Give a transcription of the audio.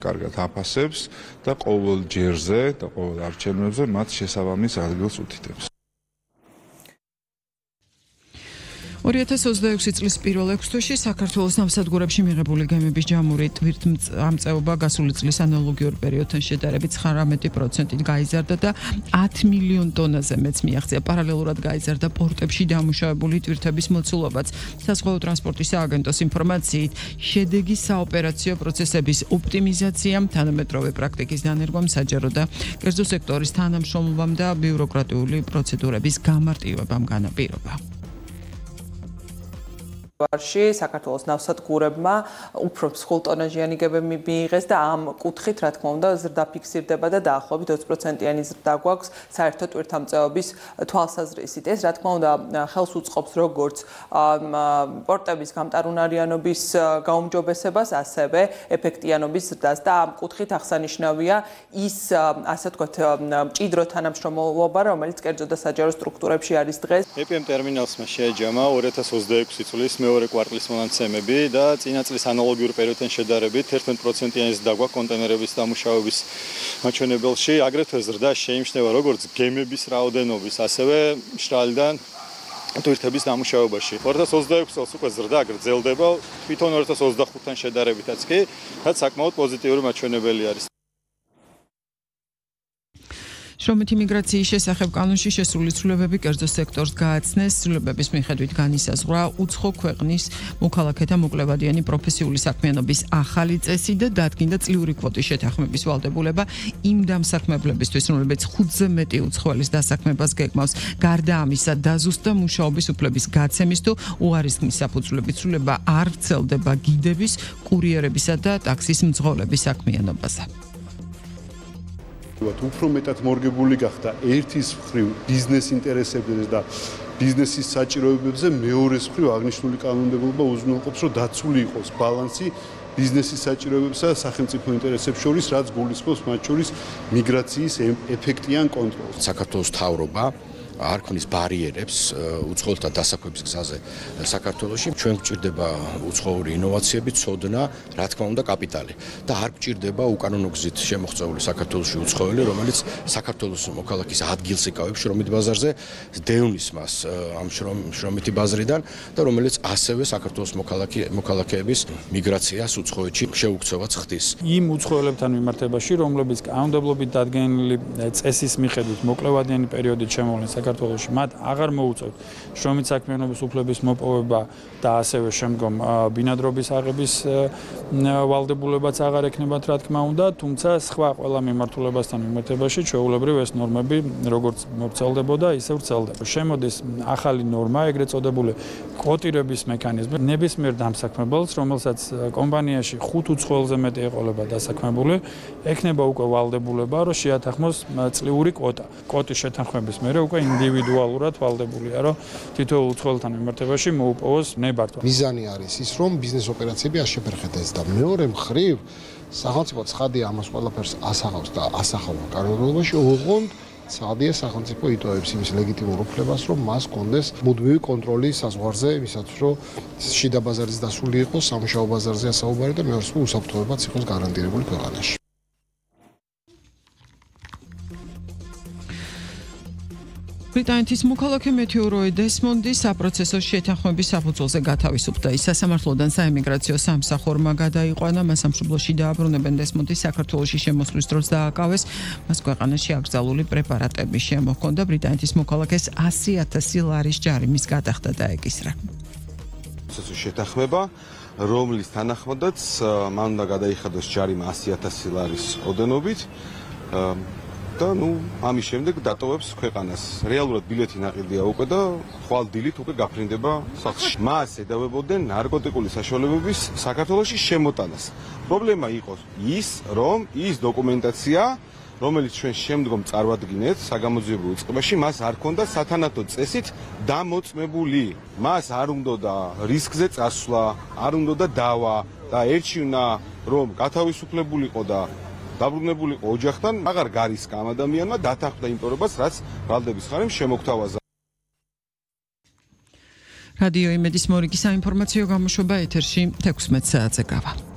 კარგად აფასებს და ყოველ ჯერზე და ყოველ არჩევნებზე მათ შესაბამის ადგილს უთითებს. 2026 წლის პირველ 6 თვეში საქართველოს ნავსადგურებში მიღებული გემების ჯამური თვითამწეობა გასული წლის ანალოგიურ პერიოდთან შედარებით 19%-ით გაიზარდა და 10 მილიონ ტონაზე მეც მიაღწია. პარალელურად გაიზარდა პორტებში დამუშავებული თვირთების მოცულობაც. საზღვაო ტრანსპორტის სააგენტოს ინფორმაციით, შედეგი საოპერაციო პროცესების ოპტიმიზაციამ, თანამედროვე პრაქტიკის დანერგვამ, საჯარო და კერძო სექტორის თანამშრომლობამ და ბიუროკრატიული პროცედურების გამარტივებამ განაპირობა. საქართველოს ნავსადგურებმა უფრო მსხვილტონაჟიანი გემები მიიღეს და ამ კუთხით, რა თქმა უნდა, ზრდა ფიქსირდება და დაახლოებით 20%-იანი ზრდა გვაქვს საერთო ტვირთამწეობის თვალსაზრისით. ეს, რა თქმა უნდა, ხელს უწყობს როგორც პორტების გამტარუნარიანობის გაუმჯობესებას, ასევე ეფექტიანობის ზრდას და ამ კუთხით აღსანიშნავია ის, ასე ვთქვათ, მჭიდრო თანამშრომლობა, რომელიც კერძო და საჯარო სტრუქტურებში არის დღეს. EPM ტერმინალსმა შეეჯამა 2026 წლის მეორე კვარტლის მონაცემები და წინა წლის ანალოგიურ პერიოდთან შედარებით 11%-იანი ზრდა გვაქვს კონტეინერების დამუშავების მაჩვენებელში. აგრეთვე ზრდა შეიმჩნევა როგორც გემების რაოდენობის, ასევე მშრალიდან ტვირთების დამუშავებაში. 2026 წელს უკვე ზრდა გრძელდება, თვითონ 2025-თან შედარებითაც კი, რაც საკმაოდ პოზიტიური მაჩვენებელი არის. შრომითი მიგრაციის შესახებ კანონში შესული ცვლილებები კერძო სექტორს გააცნეს. ცვლილებების მიხედვით განისაზღვრა უცხო ქვეყნის მოქალაქეთა მოკლევადიანი პროფესიული საქმიანობის ახალი წესი და დადგინდა წლიური კვოტის შეთანხმების ვალდებულება იმ დამსაქმებლებისთვის, რომლებიც 5-ზე მეტი უცხოელის დასაქმებას გეგმავს. გარდა ამისა, დაზუსტდა მუშაობის უფლების გაცემის თუ უარისხმის საფუძვლებით ცვლილება არ ვრცელდება გიდების, კურიერებისა და ტაქსის მძღოლების საქმიანობაზე. უფრო მეტად მორგებული გახდა ერთის მხრივ ბიზნეს ინტერესებზე და ბიზნესის საჭიროებებზე, მეორეს მხრივ აღნიშნული კანონმდებლობა უზრუნველყოფს, რომ დაცული იყოს ბალანსი ბიზნესის საჭიროებებსა და სახელმწიფო ინტერესებს შორის, რაც გულისხმობს მათ შორის მიგრაციის ეფექტიან კონტროლს. საქართველოს მთავრობა არ ქმნის ბარიერებს უცხოელთა დასაქმების გზაზე საქართველოში. ჩვენ გვჭირდება უცხოური ინოვაციები, ცოდნა, რა თქმა უნდა, კაპიტალი და არ გვჭირდება უკანონო გზით შემოღწეული საქართველოში უცხოელი, რომელიც საქართველოს მოქალაქის ადგილს იკავებს შრომით ბაზარზე, დევნის მას ამ შრომითი ბაზრიდან და რომელიც ასევე საქართველოს მოქალაქეების მიგრაციას უცხოეთში შეუქცევაც ხდის. იმ უცხოელებთან მიმართებაში, რომლებიც კანონმდებლობით დადგენილი წესის მიხედვით მოკლევადიანი პერიოდით შემოვლენ საქართველოში, მათ აღარ მოუწევთ შრომით საქმიანობის უფლების მოპოვება და ასევე შემდგომ ბინადრობის აღების ვალდებულებაც აღარ ექნებათ, რა თქმა უნდა, თუმცა სხვა ყველა მიმართულებასთან მიმართებაში ჩვეულებრივ ეს ნორმები როგორც მოვრცელდებოდა, ისე ვრცელდება. შემოდის ახალი ნორმა, ეგრეთ წოდებული კვოტირების მექანიზმი, ნებისმიერ დამსაქმებელს, რომელსაც კომპანიაში 5 უცხოელზე მეტი ეყოლება დასაქმებული, ექნება უკვე ვალდებულება, რომ შეათანხმოს წლიური კვოტა. კვოტის შეთანხმების მერე უკვე ინდივიდუალურად ვალდებულია, რომ თითოეულ უცხოელთან მიმართებაში მოუპოვოს ნებართვა. მიზანი არის ის, რომ ბიზნეს ოპერაციები არ შეფერხდეს და მეორე მხრივ სახელმწიფო ცხადია ამას ყველაფერს ასახავს და ასახავდა კანონმდებლობაში, ოღონდ ცხადია სახელმწიფო იტოვებს იმის ლეგიტიმურ უფლებას, რომ მას კონდეს მუდმივი კონტროლი საზღვარზე, იმისაც რომ შიდა ბაზარის დასული იყოს, სამუშაო ბაზარზეა საუბარი და მეორე უსაფრთხოებაც იყოს გარანტირებული ქვეყანაში. ბრიტანეთის მოქალაქე მეთიუ როი დესმონდი საპროცესო შეთანხმების საფუძველზე გათავისუფლდა. ის სასამართლოდან საიმიგრაციო სამსახურმა გადაიყვანა, მას სამშობლოში დააბრუნებენ. დესმონდი საქართველოში შემოსვლის დროს დააკავეს, მას ქვეყანაში აკრძალული პრეპარატები შემოჰქონდა. ბრიტანეთის მოქალაქეს 100,000 ლარის ჯარიმის გადახდა დაეკისრა. საპროცესო შეთანხმება, რომლის თანახმადაც მან უნდა გადაიხადოს ჯარიმა 100,000 ლარის ოდენობით. და ამის შემდეგ დატოვებს ქვეყანას. რეალურად ბილეთი ნაყიდია უკვე და ხვალ დილით უკვე გაფრინდება სახლში. მას ედავებოდნენ ნარკოტიკული საშუალებების საქართველოში შემოტანას. პრობლემა იყო ის, რომ ის დოკუმენტაცია, რომელიც ჩვენ შემდგომ წარვადგინეთ საგამოძიებელ უწყებაში, მას არ ჰქონდა სათანადო წესით დამოწმებული. მას არ უნდოდა რისკზე წასვლა, არ უნდოდა დავა და ერჩივნა, რომ გათავისუფლებულიყო და დაბრუნებულიყო ოჯახთან, აღარ გარისკა ამ ადამიანმა დათანხმდა იმ პირობას, რაც ბრალდების ხარემ შემოგთავაზა. რადიო იმედის მორიგი საინფორმაციო გამოშვება ეთერში 16 საათზე გავა.